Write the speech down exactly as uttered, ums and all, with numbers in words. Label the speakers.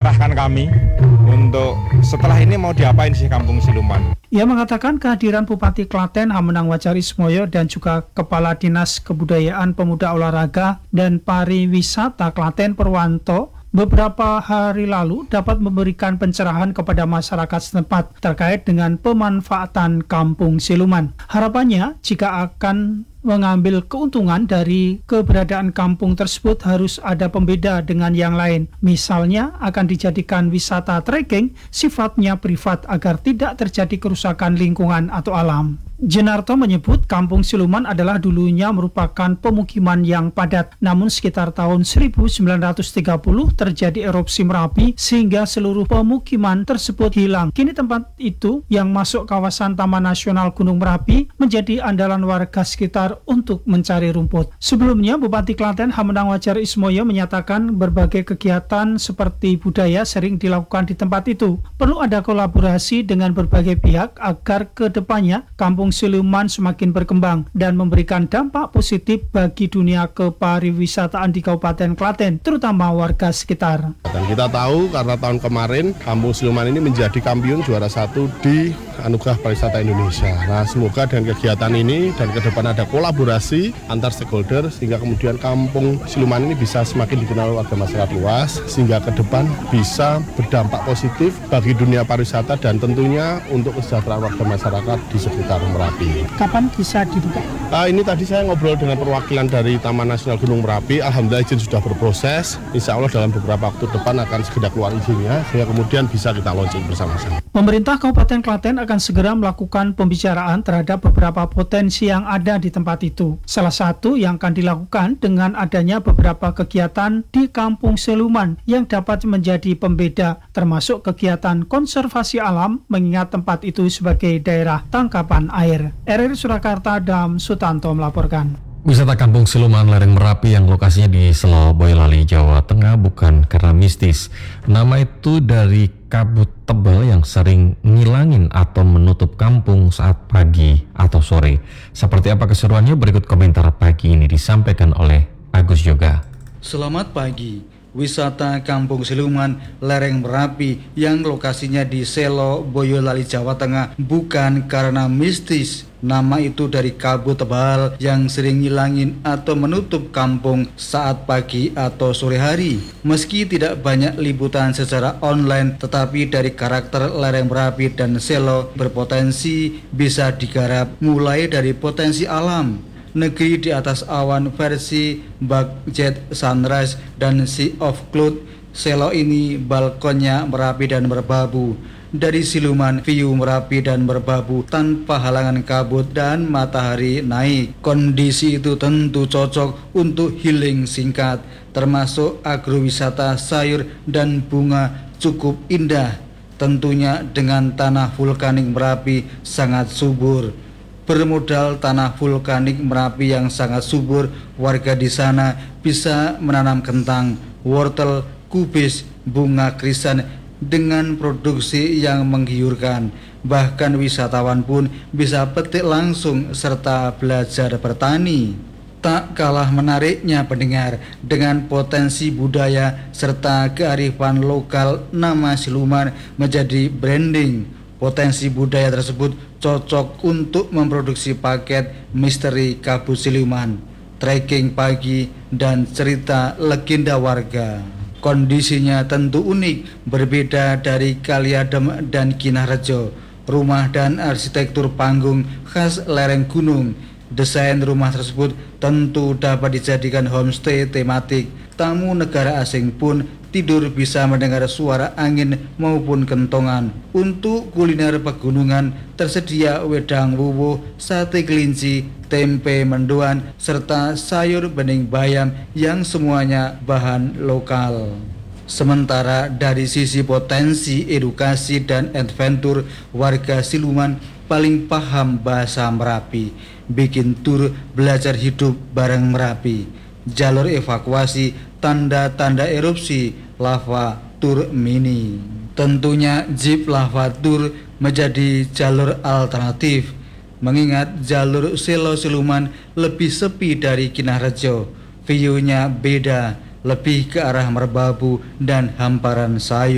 Speaker 1: memerintahkan kami untuk setelah ini mau diapain sih Kampung Siluman.
Speaker 2: Ia mengatakan kehadiran Bupati Klaten Hamenang Wacarismoyo dan juga Kepala Dinas Kebudayaan Pemuda Olahraga dan Pariwisata Klaten Purwanto beberapa hari lalu dapat memberikan pencerahan kepada masyarakat setempat terkait dengan pemanfaatan Kampung Siluman. Harapannya jika akan mengambil keuntungan dari keberadaan kampung tersebut harus ada pembeda dengan yang lain. Misalnya akan dijadikan wisata trekking sifatnya privat agar tidak terjadi kerusakan lingkungan atau alam. Jenarto menyebut Kampung Siluman adalah dulunya merupakan pemukiman yang padat, namun sekitar tahun seribu sembilan ratus tiga puluh terjadi erupsi Merapi sehingga seluruh pemukiman tersebut hilang. Kini tempat itu yang masuk kawasan Taman Nasional Gunung Merapi menjadi andalan warga sekitar untuk mencari rumput. Sebelumnya Bupati Klaten Hamenang Wacarismoyo menyatakan berbagai kegiatan seperti budaya sering dilakukan di tempat itu. Perlu ada kolaborasi dengan berbagai pihak agar ke depannya Kampung Siluman semakin berkembang dan memberikan dampak positif bagi dunia kepariwisataan di Kabupaten Klaten, terutama warga sekitar.
Speaker 3: Dan kita tahu karena tahun kemarin Kampung Siluman ini menjadi kampiun juara satu di Anugerah Pariwisata Indonesia. Nah, semoga dengan kegiatan ini dan ke depan ada kolaborasi antar stakeholder sehingga kemudian Kampung Siluman ini bisa semakin dikenal warga masyarakat luas sehingga ke depan bisa berdampak positif bagi dunia pariwisata dan tentunya untuk kesejahteraan warga masyarakat di sekitar Merapi.
Speaker 2: Kapan bisa dibuka?
Speaker 3: Nah, ini tadi saya ngobrol dengan perwakilan dari Taman Nasional Gunung Merapi. Alhamdulillah izin sudah berproses. Insya Allah dalam beberapa waktu depan akan segera keluar izinnya sehingga kemudian bisa kita launching bersama-sama.
Speaker 2: Pemerintah Kabupaten Klaten akan segera melakukan pembicaraan terhadap beberapa potensi yang ada di tempat itu. Salah satu yang akan dilakukan dengan adanya beberapa kegiatan di Kampung Siluman yang dapat menjadi pembeda, termasuk kegiatan konservasi alam mengingat tempat itu sebagai daerah tangkapan air. R R I Surakarta, Dam Sutanto melaporkan.
Speaker 4: Wisata Kampung Siluman lereng Merapi yang lokasinya di Selo, Boyolali, Jawa Tengah bukan karena mistis. Nama itu dari kabut tebal yang sering ngilangin atau menutup kampung saat pagi atau sore. Seperti apa keseruannya? Berikut komentar pagi ini disampaikan oleh Agus Yoga.
Speaker 5: Selamat pagi. Wisata Kampung Siluman lereng Merapi yang lokasinya di Selo, Boyolali, Jawa Tengah bukan karena mistis. Nama itu dari kabut tebal yang sering ngilangin atau menutup kampung saat pagi atau sore hari. Meski tidak banyak liputan secara online, tetapi dari karakter lereng Merapi dan Selo berpotensi bisa digarap mulai dari potensi alam. Negeri di atas awan versi Budget Sunrise dan Sea of Cloud. Selo ini balkonnya Merapi dan Merbabu. Dari Siluman, view Merapi dan Merbabu tanpa halangan kabut dan matahari naik. Kondisi itu tentu cocok untuk healing singkat, termasuk agrowisata sayur dan bunga cukup indah. Tentunya dengan tanah vulkanik Merapi sangat subur. Bermodal tanah vulkanik Merapi yang sangat subur, warga di sana bisa menanam kentang, wortel, kubis, bunga krisan dengan produksi yang menggiurkan. Bahkan wisatawan pun bisa petik langsung serta belajar bertani. Tak kalah menariknya pendengar, dengan potensi budaya serta kearifan lokal, nama Siluman menjadi branding. Potensi budaya tersebut cocok untuk memproduksi paket misteri kabut Siluman, trekking pagi, dan cerita legenda warga. Kondisinya tentu unik, berbeda dari Kaliadem dan Kinarjo. Rumah dan arsitektur panggung khas lereng gunung. Desain rumah tersebut tentu dapat dijadikan homestay tematik. Tamu negara asing pun tidur bisa mendengar suara angin maupun kentongan. Untuk kuliner pegunungan tersedia wedang wuwu, sate kelinci, tempe mendoan, serta sayur bening bayam yang semuanya bahan lokal. Sementara dari sisi potensi edukasi dan adventure, warga Siluman paling paham bahasa Merapi. Bikin tur belajar hidup bareng Merapi. Jalur evakuasi, tanda-tanda erupsi, lava tour mini. Tentunya jeep lava tour menjadi jalur alternatif, mengingat jalur Selo Siluman lebih sepi dari Kinarjo. View-nya beda, lebih ke arah Merbabu dan hamparan sayur.